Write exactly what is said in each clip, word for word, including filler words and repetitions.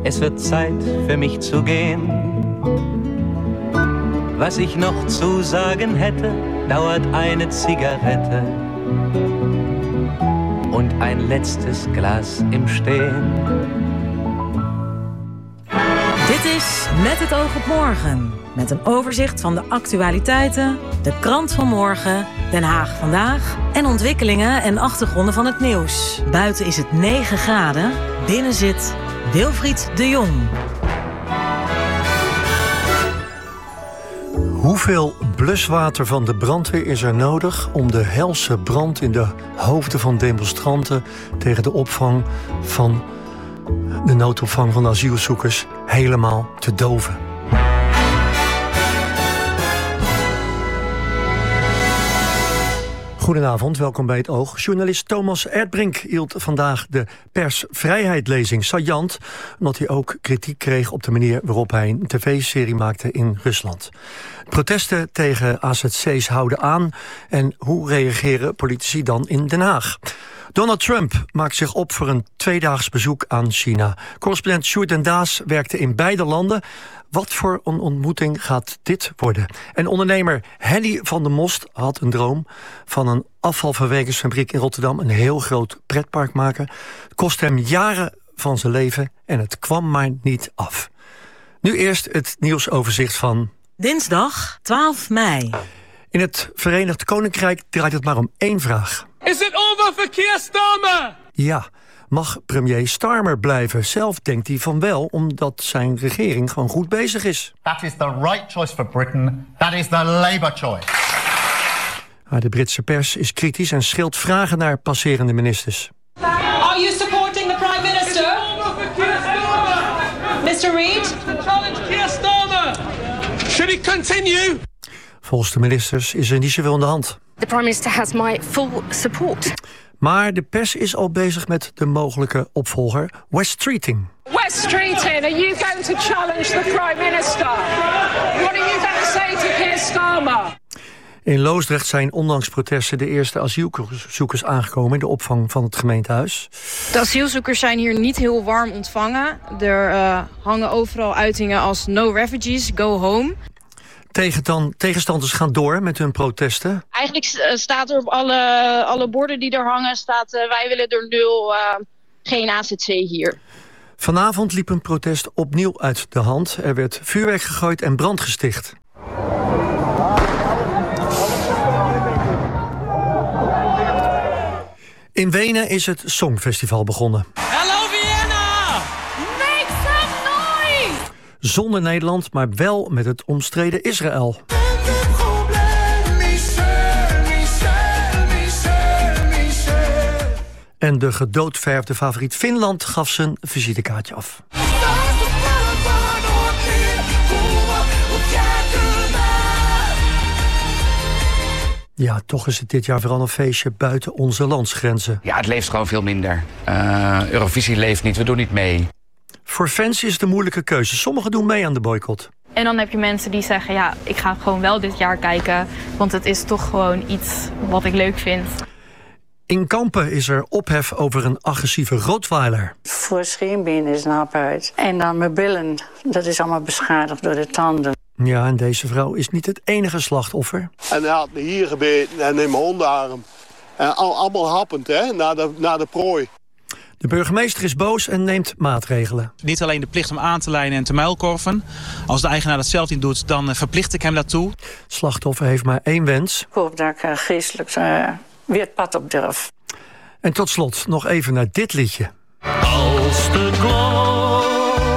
es wird Zeit für mich zu gehen. Was ich noch zu sagen hätte, dauert eine Zigarette und ein letztes Glas im Stehen. Dit is Met het oog op morgen. Met een overzicht van de actualiteiten, de krant van morgen, Den Haag vandaag en ontwikkelingen en achtergronden van het nieuws. Buiten is het negen graden, binnen zit Wilfried de Jong. Hoeveel bluswater van de brandweer is er nodig om de helse brand in de hoofden van demonstranten tegen de opvang van de noodopvang van asielzoekers helemaal te doven? Goedenavond, welkom bij Het Oog. Journalist Thomas Erdbrink hield vandaag de persvrijheidlezing saillant, omdat hij ook kritiek kreeg op de manier waarop hij een tv-serie maakte in Rusland. Protesten tegen A Z C's houden aan en hoe reageren politici dan in Den Haag? Donald Trump maakt zich op voor een tweedaags bezoek aan China. Correspondent Sjoerd en Daas werkte in beide landen. Wat voor een ontmoeting gaat dit worden? En ondernemer Henny van der Most had een droom van een afvalverwerkingsfabriek in Rotterdam, een heel groot pretpark maken. Het kost hem jaren van zijn leven en het kwam maar niet af. Nu eerst het nieuwsoverzicht van Dinsdag twaalf mei. In het Verenigd Koninkrijk draait het maar om één vraag. Is it over for Keir Starmer? Ja, mag premier Starmer blijven? Zelf denkt hij van wel, omdat zijn regering gewoon goed bezig is. That is the right choice for Britain. That is the Labour choice. Maar de Britse pers is kritisch en schilt vragen naar passerende ministers. Are you supporting the Prime Minister? mister Reid? Challenge Keir Starmer. Should he continue? Volgens de ministers is er niet zoveel aan de hand. The Prime Minister has my full support. Maar de pers is al bezig met de mogelijke opvolger Wes Streeting. Wes Streeting, are you going to challenge the Prime Minister? What are you going to say to Keir Starmer? In Loosdrecht zijn ondanks protesten de eerste asielzoekers aangekomen in de opvang van het gemeentehuis. De asielzoekers zijn hier niet heel warm ontvangen. Er uh, hangen overal uitingen als no refugees, go home. Tegen tegenstanders gaan door met hun protesten. Eigenlijk staat er op alle, alle borden die er hangen, staat uh, wij willen er nul, uh, geen A Z C hier. Vanavond liep een protest opnieuw uit de hand. Er werd vuurwerk gegooid en brand gesticht. In Wenen is het Songfestival begonnen. Hello Vienna! Make some noise! Zonder Nederland, maar wel met het omstreden Israël. En de gedoodverfde favoriet Finland gaf zijn visitekaartje af. Ja, toch is het dit jaar vooral een feestje buiten onze landsgrenzen. Ja, het leeft gewoon veel minder. Uh, Eurovisie leeft niet, we doen niet mee. Voor fans is het een moeilijke keuze. Sommigen doen mee aan de boycott. En dan heb je mensen die zeggen, ja, ik ga gewoon wel dit jaar kijken, want het is toch gewoon iets wat ik leuk vind. In Kampen is er ophef over een agressieve rottweiler. Voor scheenbeen is een hap uit. En dan mijn billen, dat is allemaal beschadigd door de tanden. Ja, en deze vrouw is niet het enige slachtoffer. En hij had me hier gebeten en in mijn hondenarm. En al, allemaal happend, hè, naar de, naar de prooi. De burgemeester is boos en neemt maatregelen. Niet alleen de plicht om aan te lijnen en te muilkorven. Als de eigenaar dat zelf niet doet, dan verplicht ik hem daartoe. Slachtoffer heeft maar één wens. Ik hoop dat ik uh, geestelijk uh, weer het pad op durf. En tot slot nog even naar dit liedje. Als de klok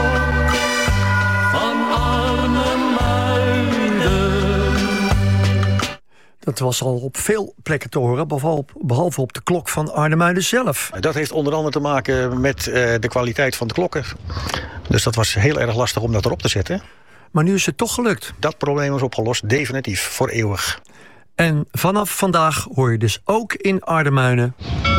van Arnhem-Muiden. Dat was al op veel plekken te horen, behalve op de klok van Arnhem-Muiden zelf. Dat heeft onder andere te maken met uh, de kwaliteit van de klokken. Dus dat was heel erg lastig om dat erop te zetten. Maar nu is het toch gelukt. Dat probleem is opgelost, definitief, voor eeuwig. En vanaf vandaag hoor je dus ook in Arnhem-Muiden.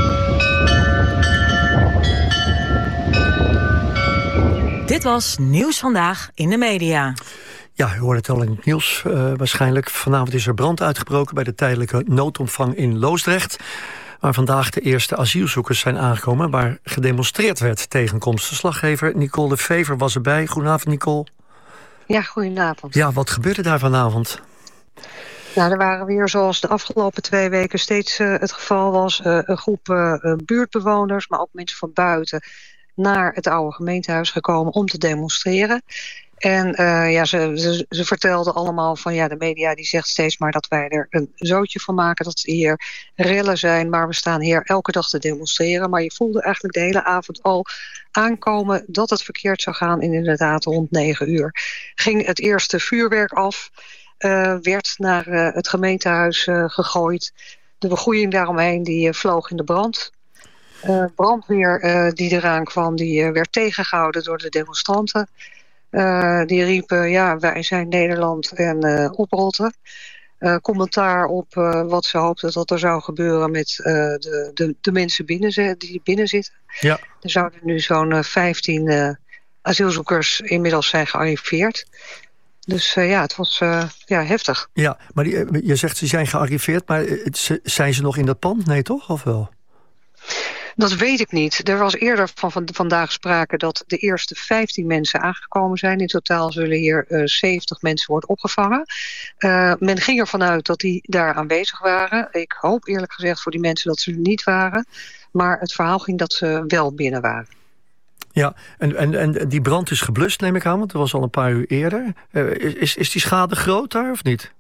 Dit was Nieuws Vandaag in de Media. Ja, u hoorde het al in het nieuws uh, waarschijnlijk. Vanavond is er brand uitgebroken bij de tijdelijke noodopvang in Loosdrecht. waar vandaag de eerste asielzoekers zijn aangekomen, waar gedemonstreerd werd tegen komst. Verslaggever Nicole Lefever was erbij. Goedenavond, Nicole. Ja, goedenavond. Ja, wat gebeurde daar vanavond? Nou, er waren weer, zoals de afgelopen twee weken steeds uh, het geval was, uh, een groep uh, buurtbewoners, maar ook mensen van buiten, naar het oude gemeentehuis gekomen om te demonstreren. En uh, ja, ze, ze, ze vertelden allemaal van, ja, de media die zegt steeds maar dat wij er een zootje van maken, dat er hier rellen zijn, maar we staan hier elke dag te demonstreren. Maar je voelde eigenlijk de hele avond al aankomen dat het verkeerd zou gaan. En inderdaad rond negen uur ging het eerste vuurwerk af, uh, werd naar uh, het gemeentehuis uh, gegooid. De begroeiing daaromheen die uh, vloog in de brand. Uh, brandweer uh, die eraan kwam, die uh, werd tegengehouden door de demonstranten. Uh, die riepen, ja, wij zijn Nederland en uh, oprotten. Uh, commentaar op uh, wat ze hoopten dat er zou gebeuren met uh, de, de, de mensen binnen, die binnen zitten. Ja. Er zouden nu zo'n uh, vijftien uh, asielzoekers inmiddels zijn gearriveerd. Dus uh, ja, het was uh, ja, heftig. Ja, maar die, je zegt ze zijn gearriveerd, maar het, zijn ze nog in dat pand? Nee, toch? Of wel? Dat weet ik niet. Er was eerder van, van vandaag sprake dat de eerste vijftien mensen aangekomen zijn. In totaal zullen hier uh, zeventig mensen worden opgevangen. Uh, men ging ervan uit dat die daar aanwezig waren. Ik hoop eerlijk gezegd voor die mensen dat ze er niet waren. Maar het verhaal ging dat ze wel binnen waren. Ja, en, en, en die brand is geblust, neem ik aan, want dat was al een paar uur eerder. Uh, is, is die schade groot daar of niet?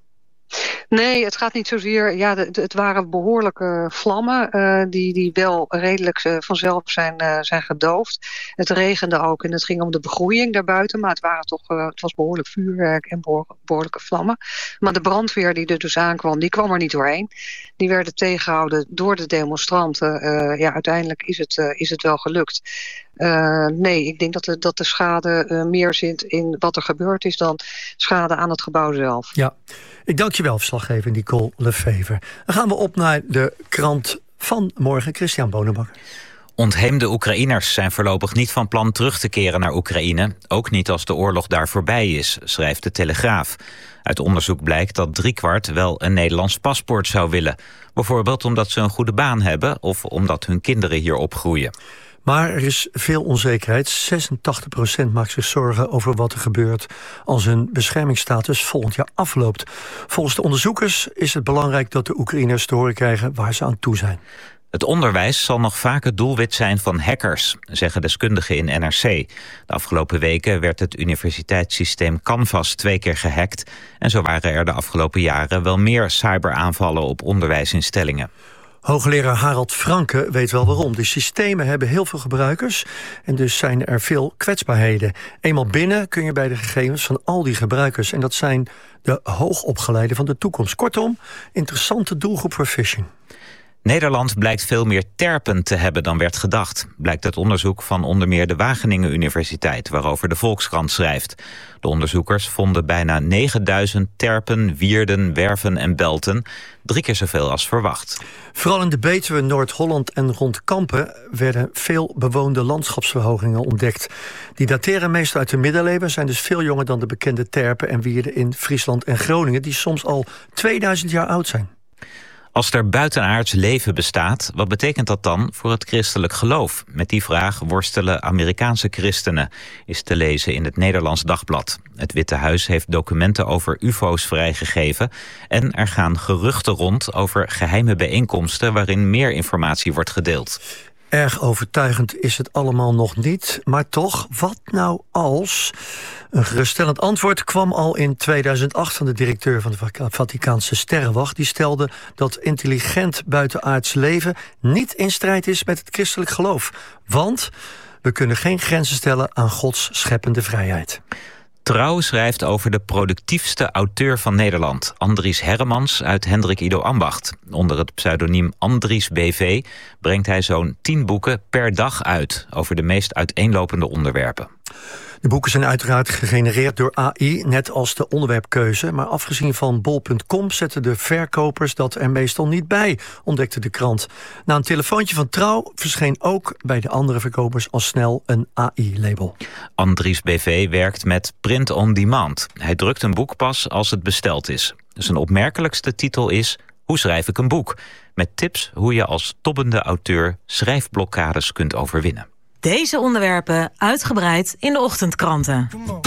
Nee, het gaat niet zozeer. Ja, de, de, het waren behoorlijke vlammen uh, die, die wel redelijk uh, vanzelf zijn, uh, zijn gedoofd. Het regende ook en het ging om de begroeiing daarbuiten, maar het waren toch, uh, het was behoorlijk vuurwerk en behoorlijke vlammen. Maar de brandweer die er dus aankwam, die kwam er niet doorheen. Die werden tegengehouden door de demonstranten. Uh, ja, uiteindelijk is het, uh, is het wel gelukt. Uh, nee, ik denk dat de, dat de schade uh, meer zit in wat er gebeurd is dan schade aan het gebouw zelf. Ja, ik dank je wel, verslaggever Nicole Lefever. Dan gaan we op naar de krant van morgen, Christian Bonenbakker. Ontheemde Oekraïners zijn voorlopig niet van plan terug te keren naar Oekraïne. Ook niet als de oorlog daar voorbij is, schrijft de Telegraaf. Uit onderzoek blijkt dat driekwart wel een Nederlands paspoort zou willen. Bijvoorbeeld omdat ze een goede baan hebben of omdat hun kinderen hier opgroeien. Maar er is veel onzekerheid. zesentachtig procent maakt zich zorgen over wat er gebeurt als hun beschermingsstatus volgend jaar afloopt. Volgens de onderzoekers is het belangrijk dat de Oekraïners te horen krijgen waar ze aan toe zijn. Het onderwijs zal nog vaak het doelwit zijn van hackers, zeggen deskundigen in N R C. De afgelopen weken werd het universiteitssysteem Canvas twee keer gehackt. En zo waren er de afgelopen jaren wel meer cyberaanvallen op onderwijsinstellingen. Hoogleraar Harald Franke weet wel waarom. De systemen hebben heel veel gebruikers en dus zijn er veel kwetsbaarheden. Eenmaal binnen kun je bij de gegevens van al die gebruikers, en dat zijn de hoogopgeleiden van de toekomst. Kortom, interessante doelgroep voor phishing. Nederland blijkt veel meer terpen te hebben dan werd gedacht. Blijkt uit onderzoek van onder meer de Wageningen Universiteit, waarover de Volkskrant schrijft. De onderzoekers vonden bijna negenduizend terpen, wierden, werven en belten. Drie keer zoveel als verwacht. Vooral in de Betuwe, Noord-Holland en rond Kampen werden veel bewoonde landschapsverhogingen ontdekt. Die dateren meestal uit de middeleeuwen, zijn dus veel jonger dan de bekende terpen en wierden in Friesland en Groningen, die soms al tweeduizend jaar oud zijn. Als er buitenaards leven bestaat, wat betekent dat dan voor het christelijk geloof? Met die vraag worstelen Amerikaanse christenen, is te lezen in het Nederlands Dagblad. Het Witte Huis heeft documenten over U F O's vrijgegeven en er gaan geruchten rond over geheime bijeenkomsten waarin meer informatie wordt gedeeld. Erg overtuigend is het allemaal nog niet, maar toch, wat nou als? Een geruststellend antwoord kwam al in tweeduizend acht van de directeur van de Vaticaanse Sterrenwacht. Die stelde dat intelligent buitenaards leven niet in strijd is met het christelijk geloof. Want we kunnen geen grenzen stellen aan Gods scheppende vrijheid. Trouw schrijft over de productiefste auteur van Nederland, Andries Herremans uit Hendrik Ido Ambacht. Onder het pseudoniem Andries B V brengt hij zo'n tien boeken per dag uit over de meest uiteenlopende onderwerpen. De boeken zijn uiteraard gegenereerd door A I, net als de onderwerpkeuze. Maar afgezien van bol punt com zetten de verkopers dat er meestal niet bij, ontdekte de krant. Na een telefoontje van Trouw verscheen ook bij de andere verkopers al snel een A I-label. Andries B V werkt met print on demand. Hij drukt een boek pas als het besteld is. Zijn opmerkelijkste titel is Hoe schrijf ik een boek? met tips hoe je als tobbende auteur schrijfblokkades kunt overwinnen. Deze onderwerpen uitgebreid in de ochtendkranten.